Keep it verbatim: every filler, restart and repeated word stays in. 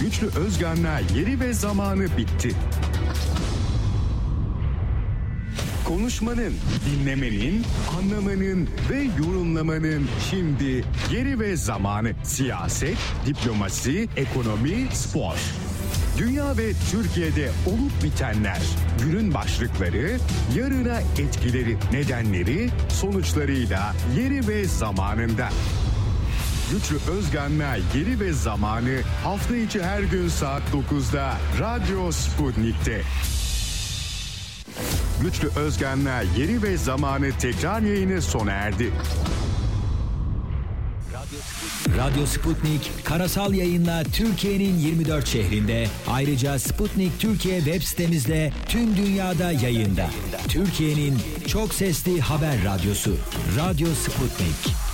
Güçlü Özgan'la Yeri ve Zamanı bitti. Konuşmanın, dinlemenin, anlamanın ve yorumlamanın şimdi yeri ve zamanı. Siyaset, diplomasi, ekonomi, spor. Dünya ve Türkiye'de olup bitenler, günün başlıkları, yarına etkileri, nedenleri, sonuçlarıyla yeri ve zamanında. Güçlü Özgan'la Yeri ve Zamanı hafta içi her gün saat dokuzda Radyo Sputnik'te. Güçlü Özgan'la Yeri ve Zamanı tekrar yayını sona erdi. Radyo Sputnik karasal yayınla Türkiye'nin yirmi dört şehrinde, ayrıca Sputnik Türkiye web sitemizde tüm dünyada yayında. Türkiye'nin çok sesli haber radyosu Radyo Sputnik.